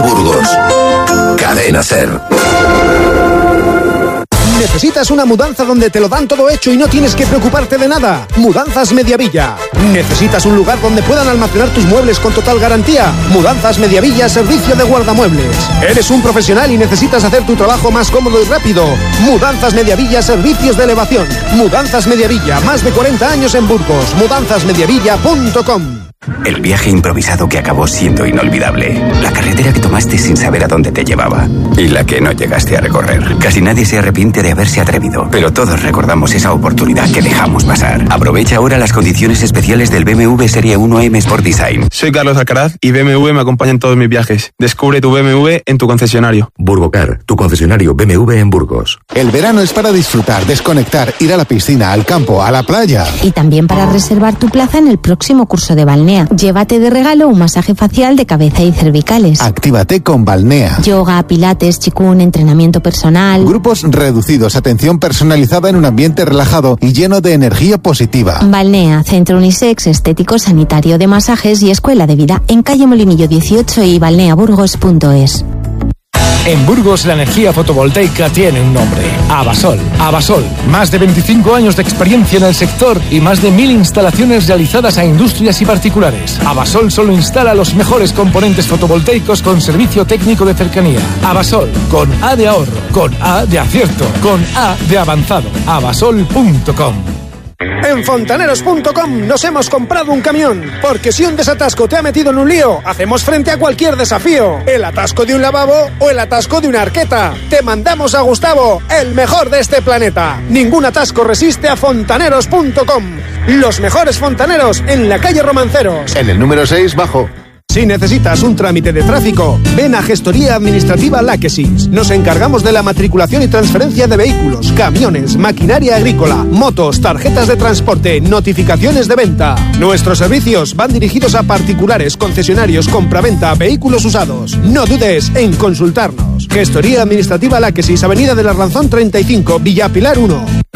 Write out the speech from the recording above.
Burgos. Cadena SER. ¿Necesitas una mudanza donde te lo dan todo hecho y no tienes que preocuparte de nada? Mudanzas Mediavilla. ¿Necesitas un lugar donde puedan almacenar tus muebles con total garantía? Mudanzas Mediavilla, servicio de guardamuebles. ¿Eres un profesional y necesitas hacer tu trabajo más cómodo y rápido? Mudanzas Mediavilla, servicios de elevación. Mudanzas Mediavilla, más de 40 años en Burgos. Mudanzasmediavilla.com. El viaje improvisado que acabó siendo inolvidable. La carretera que tomaste sin saber a dónde te llevaba. Y la que no llegaste a recorrer. Casi nadie se arrepiente de haberse atrevido. Pero todos recordamos esa oportunidad que dejamos pasar. Aprovecha ahora las condiciones especiales del BMW Serie 1M Sport Design. Soy Carlos Alcaraz y BMW me acompaña en todos mis viajes. Descubre tu BMW en tu concesionario. Burgocar, tu concesionario BMW en Burgos. El verano es para disfrutar, desconectar, ir a la piscina, al campo, a la playa. Y también para reservar tu plaza en el próximo curso de Balnea. Llévate de regalo un masaje facial de cabeza y cervicales. Actívate con Balnea. Yoga, pilates, chikun, entrenamiento personal. Grupos reducidos, atención personalizada en un ambiente relajado y lleno de energía positiva. Balnea, centro unisex, estético, sanitario de masajes y escuela de vida en calle Molinillo 18 y balneaburgos.es. En Burgos la energía fotovoltaica tiene un nombre: Abasol. Abasol, más de 25 años de experiencia en el sector y más de 1000 instalaciones realizadas a industrias y particulares. Abasol solo instala los mejores componentes fotovoltaicos con servicio técnico de cercanía. Abasol, con A de ahorro, con A de acierto, con A de avanzado. Abasol.com. En fontaneros.com nos hemos comprado un camión, porque si un desatasco te ha metido en un lío, hacemos frente a cualquier desafío. El atasco de un lavabo o el atasco de una arqueta. Te mandamos a Gustavo, el mejor de este planeta. Ningún atasco resiste a fontaneros.com. Los mejores fontaneros en la calle Romanceros. En el número 6, bajo. Si necesitas un trámite de tráfico, ven a Gestoría Administrativa Láquesis. Nos encargamos de la matriculación y transferencia de vehículos, camiones, maquinaria agrícola, motos, tarjetas de transporte, notificaciones de venta. Nuestros servicios van dirigidos a particulares, concesionarios, compraventa, vehículos usados. No dudes en consultarnos. Gestoría Administrativa Láquesis, Avenida del Arlanzón 35, Villa Pilar 1.